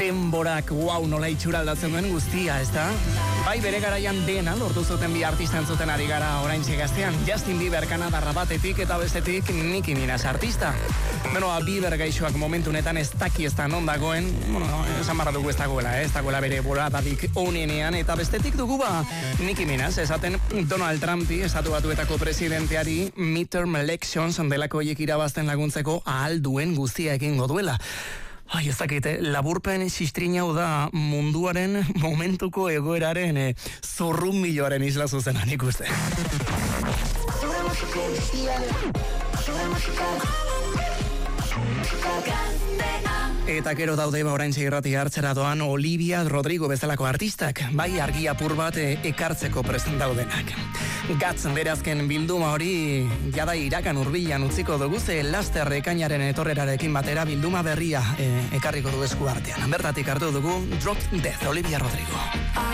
Denborak, nola itxura aldatzen duen guztia, ez da? Bai, bere garaian dena lortu zuten bi artistan zuten ari gara oraintxe gaztean. Justin Bieber Kanadarra batetik eta bestetik Nicki Minaj artista. Bieber gaixoak momentu honetan ez daki ez da non dagoen, esan barra dugu ez dagoela bere boradadik onenean, eta bestetik dugu Nicki Minaj esaten Donald Trumpi, estatu batuetako presidenteari midterm elections delako hiek irabazten laguntzeko ahal duen guztia egingo duela. Ez dakite, laburpen xistrin hau da munduaren momentuko egoeraren zorrumilloaren isla zuzenan ikuste. Eta gero daude oraintxe irratia hartzera doan Olivia Rodrigo bezalako artistak, bai argi apur bat ekartzeko prest daudenak. Gatzen bere azken bilduma hori jada irakan hurbilan utziko dugu, ze laster ekainaren etorrerarekin batera bilduma berria ekarriko du esku artean. Bertatik hartu dugu Drop Death, Olivia Rodrigo.